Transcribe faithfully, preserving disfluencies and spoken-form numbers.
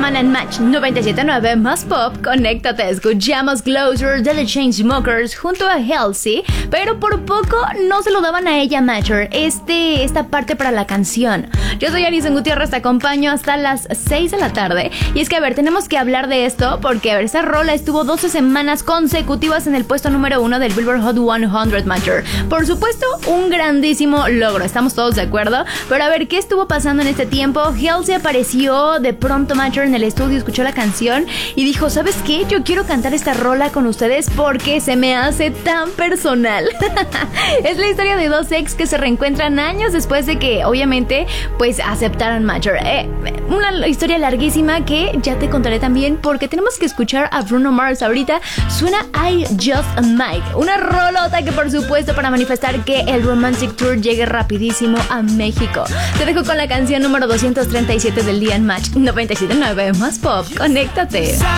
semana en Match noventa y siete punto nueve más pop. Conéctate, escuchamos Closer de The Chainsmokers junto a Halsey, pero por poco no se lo daban a ella, Matcher, este, esta parte para la canción. Yo soy Alison Gutiérrez, te acompaño hasta las seis de la tarde. Y es que, a ver, tenemos que hablar de esto porque, a ver, esa rola estuvo doce semanas consecutivas en el puesto número uno del Billboard Hot cien, Matcher. Por supuesto, un grandísimo logro, estamos todos de acuerdo. Pero a ver, ¿qué estuvo pasando en este tiempo? Halsey apareció de pronto, Matcher, en el estudio, escuchó la canción y dijo, ¿sabes qué? Yo quiero cantar esta rola con ustedes porque se me hace tan personal. Es la historia de dos ex que se reencuentran años después de que, obviamente, pues aceptaran, Matcher. Eh, una historia larguísima que ya te contaré también porque tenemos que escuchar a Bruno Mars. Ahorita suena I Just Might, una rolota que, por supuesto, para manifestar que el Romantic Tour llegue rapidísimo a México. Te dejo con la canción número doscientos treinta y siete del día en Match noventa y siete punto nueve más pop. Conéctate.